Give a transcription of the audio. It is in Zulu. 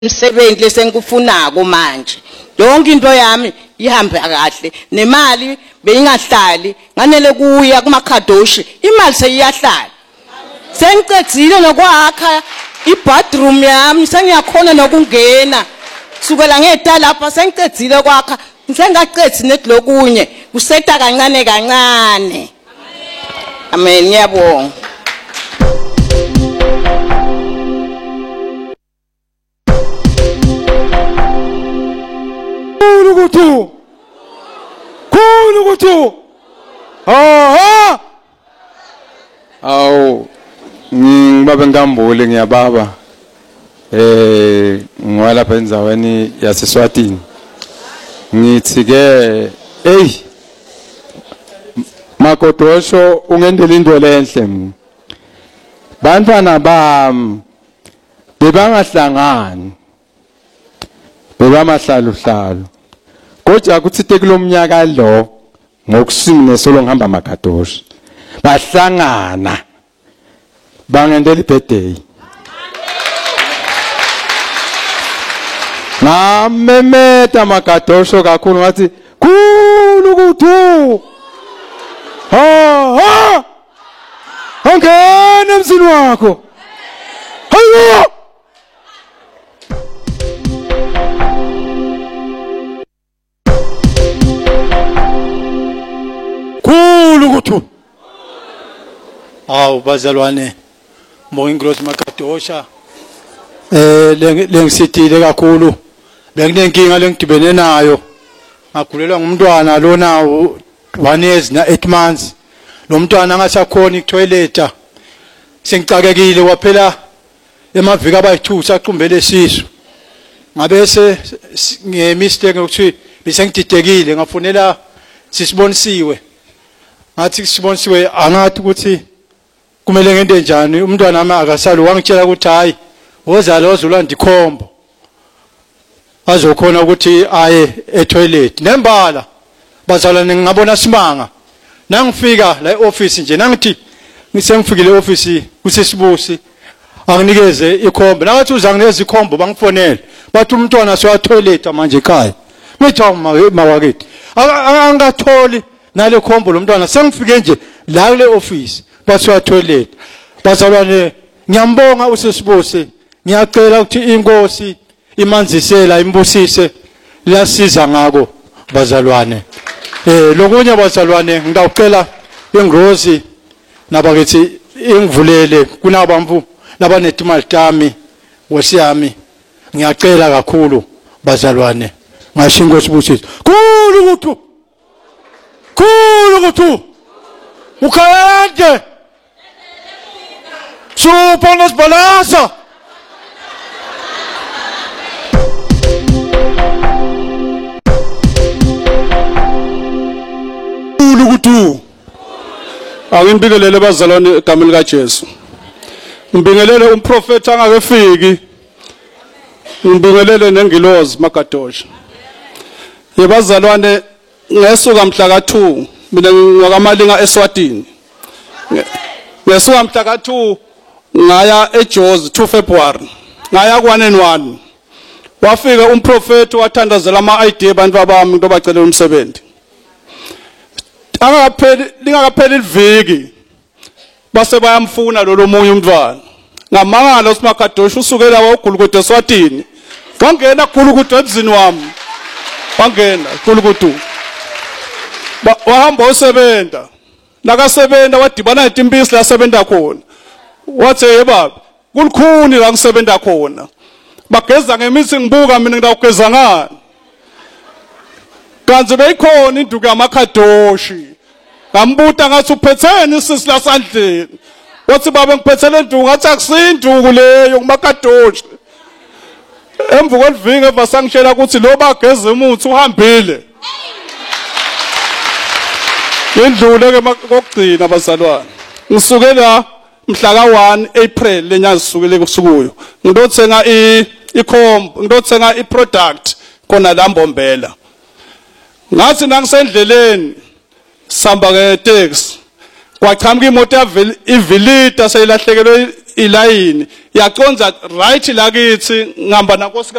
Umsebenzi lesengikufunako manje yonke into yami ihambe kahle nemali beyingahlali nganele kuya kumakhadoshi imali seyiyahlala sengicedzile nokwakha ibathroom yami sengiyakhona nokungena sukela ngeta lapha sengicedzile kwakha sengaqedzi netlokunye kuseta kancane kancane amen ngiyabonga Kulukutu. Aha. Awu ngibabe ngambule ngiyababa. Ngwalapha endzaweni yaseSwatini. Ngithi ke Makodosho ungendela into lenhle. Bantwana bami bebangahlangani. Bebamahlaluhlalo. Kodwa kuthi tekulomnyaka lo ngokusine solo ngihamba Magadosha bahlangana bangendela ibirthday ngamemeta Magadosha kakhulu ngathi Kulukutu ha ongena emzini wakho hayo Kulukutu. Awu bazalwane Moingross Magadosha lengisithile kakhulu benginenkinga lengidibene nayo ngagulelwa ngumntwana lona 1 years na 8 months lo mntwana angasakhona itoilet sengicakekile waphela emaviki abayi2 saqumbele isisu ngabese ngemistake ukuthi bisengididekile ngafonela sisibonisiwe ngathi sibonisiwe angathi ukuthi kumele ngende njani umntwana wami akasalo wangitshela ukuthi hayi wozalo ozula ndikhombo azokhona ukuthi aye etoilet nembala bazalwane ngabona simanga nangifika la eoffice nje nangithi ngisengifikile eoffice kusisibusi anginikeze ikhombo nathi uzangineza ikhombo bangifonela bathi umntwana so toilet manje ekhaya ngithi mawakithi angatholi nale khombo lo mntwana sengifike nje la kule office baswa toilet bazalwane ngiyambonga usisibusi ngiyacela ukuthi inkosi imanzisela imbusise liyasiza ngako bazalwane lokunye bazalwane ngidawucela ingrozi nabakithi ingivulele kunabamfu labanetimali tami wesiyami ngiyacela kakhulu bazalwane ngasho inkosi ibusise Kulukutu ukhayande supona sibalasa Kulukutu angibingelele bazalwane egameni kaJesu ngibingelele umprofeti angakefiki ngibingelele nengilozi Magadosha yebazalwane ngesuka mhla ka2 mina ngakamalinga eSwatini ngesuka mhla ka2 ngaya eJozi 2 February ngaya ku1 wafika umprofeti wathandazela ama-ID abantu babami into bacelela umsebenzi lingakapheli iviki base bayamfuna lo munye umntwana ngamangala uSimagadosha usukela wogulukude eSwatini wangena Gulukudu emzini wami wangena Gulukudu wahamba usebenza nakasebenza wadibana netimpisi la sebenza khona wathi hey baba kulukhuni la ngisebenza khona bageza ngemithi ngibuka mina ngidawugeza ngani kanti beyikhona induku yamaKhadoshi ngambuta ngathi uphetheni isisi lasandleni wathi baba ngiphethele induku ngathi akusinduku leyo kumaKhadoshi emva kweviki eva sangitshela ukuthi lo bageza umuthi uhambile Yendlule ke kokugcina bazalwane ngisukela mhla ka1 April lenyanga sisukele kusukuyo ngidothenga ikhombo ngidothenga iproduct khona la Mbombela ngathi nangisendleleni samba ke taxi kwachamuka imoto ivilita seyilahlekelwe ilayini yaconza right la kithi ngihamba nankosikazi